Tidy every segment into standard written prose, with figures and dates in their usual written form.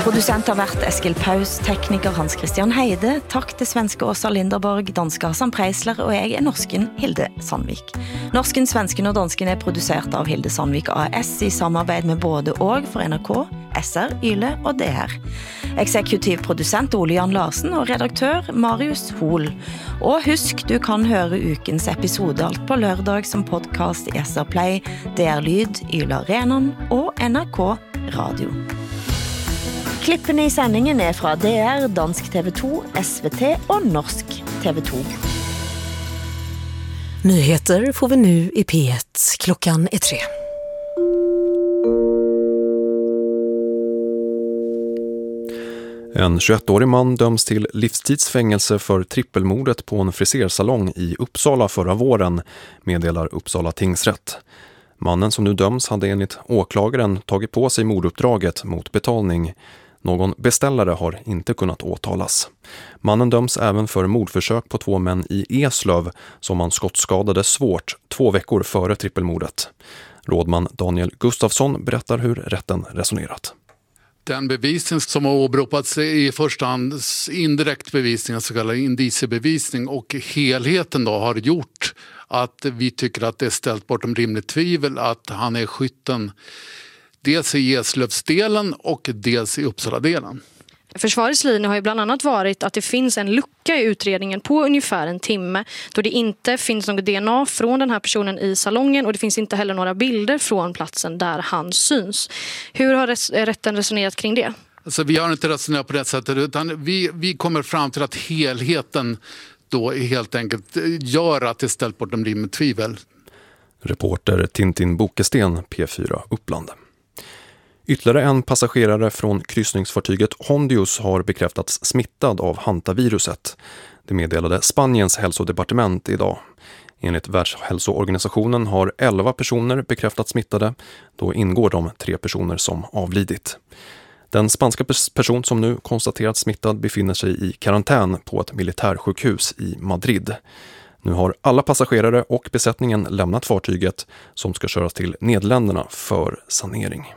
Producent har vært Eskil Paus, tekniker Hans Christian Heide, takk til svenske Åsa Linderborg, danske Hassan Preisler, og jeg er norsken Hilde Sandvik. Norsken, svensken og dansken er produsert av Hilde Sandvik AS i samarbeid med både og for NRK, SR, Yle og DR. Eksekutiv produsent Ole Jan Larsen og redaktør Marius Hol. Og husk, du kan høre ukens episode alt på lørdag som podcast i SR Play, DR Lyd, Yle Arenan og NRK Radio. Klippene i sendingen er fra DR, Dansk TV2, SVT og Norsk TV2. Nyheter får vi nu i P1. Klockan är 3. En 21-årig man döms till livstidsfängelse för trippelmordet på en frisersalong i Uppsala förra våren, meddelar Uppsala tingsrätt. Mannen som nu döms hade enligt åklagaren tagit på sig morduppdraget mot betalning. Någon beställare har inte kunnat åtalas. Mannen döms även för mordförsök på 2 män i Eslöv som han skottskadade svårt 2 veckor före trippelmordet. Rådman Daniel Gustafsson berättar hur rätten resonerat. Den bevisning som har åberopats är i första hand indirekt bevisning, så kallad indiciebevisning, och helheten då har gjort att vi tycker att det är ställt bortom rimligt tvivel att han är skytten dels i Eslövsdelen och dels i Uppsala-delen. Försvarets linje har ju bland annat varit att det finns en lucka i utredningen på ungefär en timme då det inte finns något DNA från den här personen i salongen och det finns inte heller några bilder från platsen där han syns. Hur har rätten resonerat kring det? Alltså, vi har inte resonerat på det sättet, utan vi kommer fram till att helheten då helt enkelt gör att det ställt bortom rimligt tvivel. Reporter Tintin Bokesten, P4 Uppland. Ytterligare en passagerare från kryssningsfartyget Hondius har bekräftats smittad av hantaviruset. Det meddelade Spaniens hälsodepartement idag. Enligt Världshälsoorganisationen har 11 personer bekräftats smittade. Då ingår de 3 personer som avlidit. Den spanska person som nu konstaterats smittad befinner sig i karantän på ett militärsjukhus i Madrid. Nu har alla passagerare och besättningen lämnat fartyget som ska köras till Nederländerna för sanering.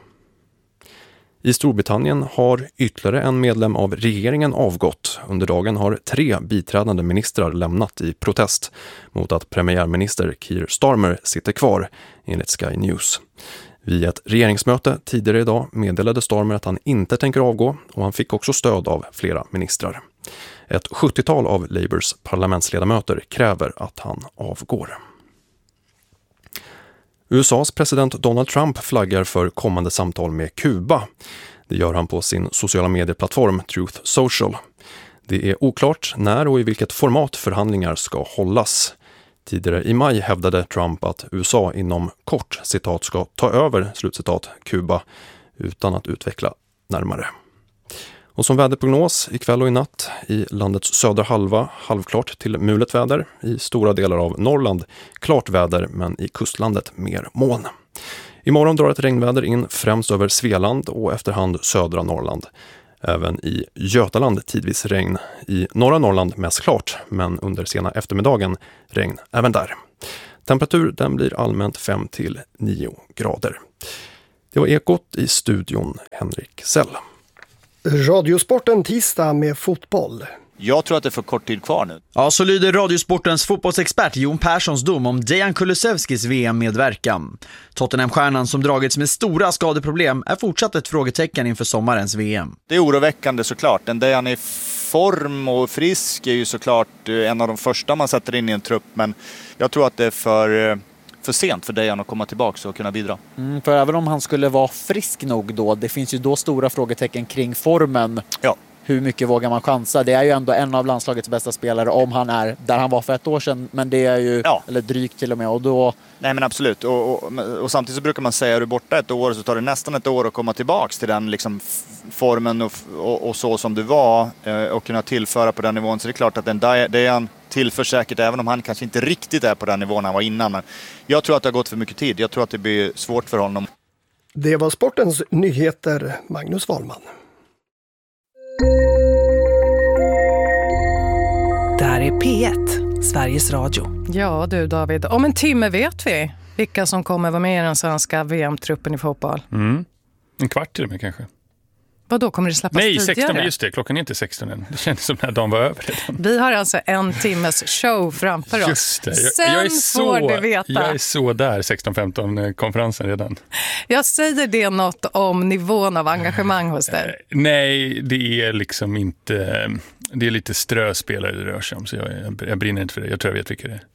I Storbritannien har ytterligare en medlem av regeringen avgått. Under dagen har 3 biträdande ministrar lämnat i protest mot att premiärminister Keir Starmer sitter kvar, enligt Sky News. Vid ett regeringsmöte tidigare idag meddelade Starmer att han inte tänker avgå och han fick också stöd av flera ministrar. Ett 70-tal av Labours parlamentsledamöter kräver att han avgår. USAs president Donald Trump flaggar för kommande samtal med Kuba. Det gör han på sin sociala medieplattform Truth Social. Det är oklart när och i vilket format förhandlingar ska hållas. Tidigare i maj hävdade Trump att USA inom kort, citat, ska ta över, slutcitat, Kuba utan att utveckla närmare. Och som väderprognos ikväll och i natt i landets södra halva halvklart till mulet väder. I stora delar av Norrland klart väder men i kustlandet mer moln. Imorgon drar ett regnväder in främst över Svealand och efterhand södra Norrland. Även i Götaland tidvis regn. I norra Norrland mest klart men under sena eftermiddagen regn även där. Temperatur den blir allmänt 5-9 grader. Det var Ekot i studion, Henrik Sell. Radiosporten tisdag med fotboll. Jag tror att det är för kort tid kvar nu. Ja, så lyder Radiosportens fotbollsexpert Jon Perssons dom om Dejan Kulusevskis VM-medverkan. Tottenham-stjärnan som dragits med stora skadeproblem är fortsatt ett frågetecken inför sommarens VM. Det är oroväckande såklart. Den Dejan i form och frisk är ju såklart en av de första man sätter in i en trupp. Men jag tror att det är för sent för Dejan att komma tillbaka och kunna bidra. För även om han skulle vara frisk nog då, det finns ju då stora frågetecken kring formen. Ja. Hur mycket vågar man chansa? Det är ju ändå en av landslagets bästa spelare om han är där han var för 1 år sedan. Men det är ju, eller drygt till och med. Och då... Nej men absolut. Och samtidigt så brukar man säga att du är borta 1 år så tar det nästan 1 år att komma tillbaka till den liksom formen och så som du var. Och kunna tillföra på den nivån. Så det är klart att det är han tillför säkert även om han kanske inte riktigt är på den nivån han var innan. Men jag tror att det har gått för mycket tid. Jag tror att det blir svårt för honom. Det var sportens nyheter, Magnus Wahlman. Där är P1, Sveriges Radio. Ja du David, om en timme vet vi vilka som kommer vara med i den svenska VM-truppen i fotboll. En kvart till och med kanske. Vadå, kommer det släppas tidigare? Nej, 16, just det. Klockan är inte 16 än. Det känns som när dagen var över redan. Vi har alltså 1 timmes show framför oss. Just det. Jag är så där 16-15-konferensen redan. Jag säger det något om nivån av engagemang hos dig? Nej, det är liksom inte... Det är lite ströspelare det rör sig om, så jag brinner inte för det. Jag tror jag vet vilka det är.